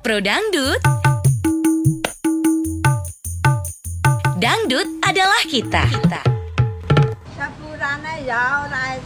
Pro Dangdut. Dangdut adalah kita. Sepurane ya ora